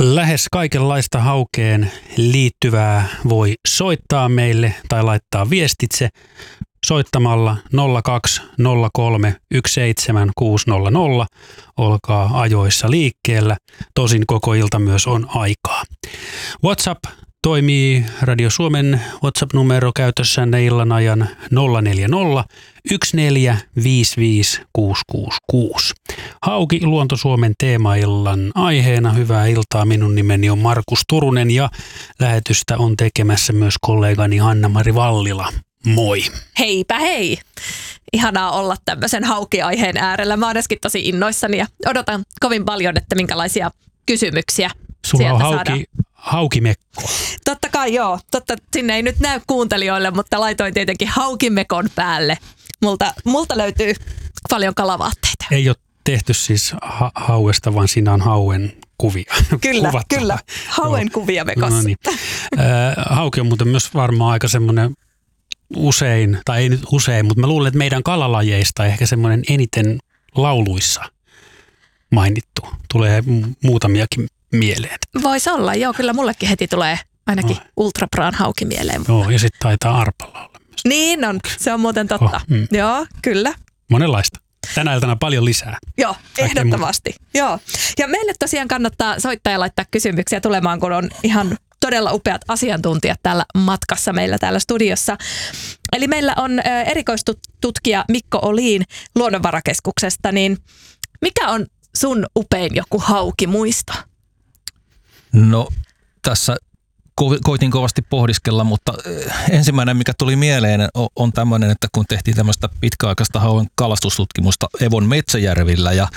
Lähes kaikenlaista haukeen liittyvää voi soittaa meille tai laittaa viestitse soittamalla 0203 17600. Olkaa ajoissa liikkeellä, tosin koko ilta myös on aikaa. WhatsApp toimii Radio Suomen WhatsApp-numero käytössänne illan ajan 040 1455 666. Hauki Luonto Suomen teemaillan aiheena. Hyvää iltaa. Minun nimeni on Markus Turunen ja lähetystä on tekemässä myös kollegani Hanna-Mari Vallila. Moi. Heipä hei. Ihanaa olla tämmöisen haukiaiheen äärellä. Mä oon äsken tosi innoissani ja odotan kovin paljon, että minkälaisia kysymyksiä Sulla sieltä on saadaan. haukimekko. Totta kai joo. Sinne ei nyt näy kuuntelijoille, mutta laitoin tietenkin haukimekon päälle. Multa löytyy paljon kalavaatteita. Ei ole tehty siis hauesta, vaan siinä on hauen kuvia. Kyllä. Hauen kuvia mekossa. No niin. Hauki on muuten myös varmaan aika semmoinen usein, tai ei nyt usein, mutta mä luulen, että meidän kalalajeista ehkä semmoinen eniten lauluissa mainittu. Tulee muutamiakin mieleen. Voisi olla, joo. Kyllä mullekin heti tulee ainakin ultrapraan hauki mieleen. Joo, ja sitten taitaa arpalla olla myös. Niin on, se on muuten totta. Joo, kyllä. Monenlaista. Tänä iltana paljon lisää. Joo, ehdottomasti. Joo. Ja meille tosiaan kannattaa soittaa ja laittaa kysymyksiä tulemaan, kun on ihan todella upeat asiantuntijat täällä matkassa meillä täällä studiossa. Eli meillä on erikoistutkija Mikko Olin Luonnonvarakeskuksesta, niin mikä on sun upein joku haukimuisto? No tässä koitin kovasti pohdiskella, mutta ensimmäinen mikä tuli mieleen on tämmöinen, että kun tehtiin tämmöistä pitkäaikaista hauen kalastustutkimusta Evon Metsäjärvillä ja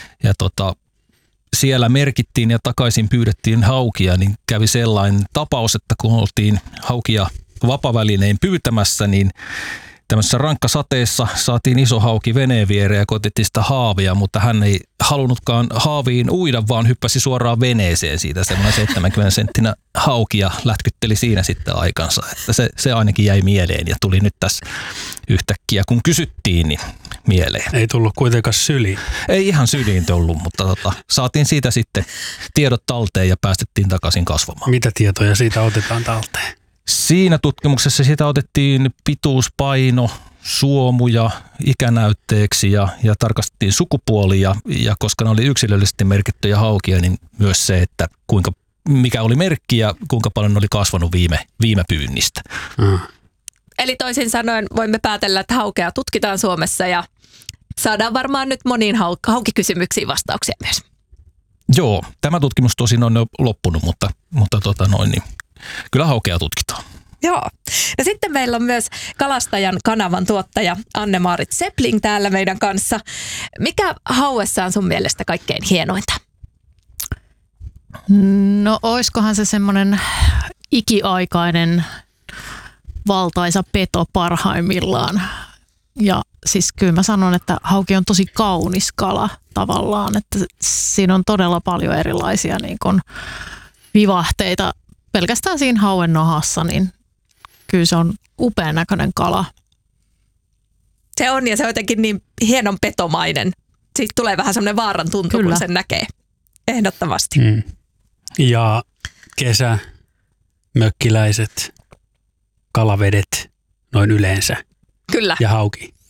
siellä merkittiin ja takaisin pyydettiin haukia, niin kävi sellainen tapaus, että kun oltiin haukia vapavälinein pyytämässä, niin tämmöisessä rankkasateessa saatiin iso hauki veneen viereen ja koitettiin sitä haavia, mutta hän ei halunnutkaan haaviin uida, vaan hyppäsi suoraan veneeseen siitä semmoinen 70 senttinä hauki ja lätkytteli siinä sitten aikansa. Että se ainakin jäi mieleen ja tuli nyt tässä yhtäkkiä, kun kysyttiin, niin mieleen. Ei tullut kuitenkaan syliin. Ei ihan syliin tullut, mutta saatiin siitä sitten tiedot talteen ja päästettiin takaisin kasvamaan. Mitä tietoja siitä otetaan talteen? Siinä tutkimuksessa sitä otettiin pituus, paino, suomuja ikänäytteeksi ja tarkastettiin sukupuoli ja koska ne oli yksilöllisesti merkittyjä haukia, niin myös se, että mikä oli merkki ja kuinka paljon ne oli kasvanut viime pyynnistä. Eli toisin sanoen voimme päätellä, että haukea tutkitaan Suomessa ja saadaan varmaan nyt moniin haukikysymyksiin vastauksia myös. Joo, tämä tutkimus tosin on jo loppunut, mutta niin kyllä haukea tutkitaan. Joo. Ja sitten meillä on myös Kalastajan kanavan tuottaja Anne-Maarit Sepling täällä meidän kanssa. Mikä hauessa on sun mielestä kaikkein hienointa? No oiskohan se semmoinen ikiaikainen valtaisa peto parhaimmillaan. Ja siis kyllä mä sanon, että hauki on tosi kaunis kala tavallaan, että siinä on todella paljon erilaisia niin kuin vivahteita. Pelkästään siinä hauen nahassa, niin kyllä se on upean näköinen kala. Se on ja se on jotenkin niin hienon petomainen. Siitä tulee vähän semmoinen vaaran tuntu, kun sen näkee. Ehdottomasti. Ja kesä, mökkiläiset, kalavedet, noin yleensä. Kyllä. Ja hauki.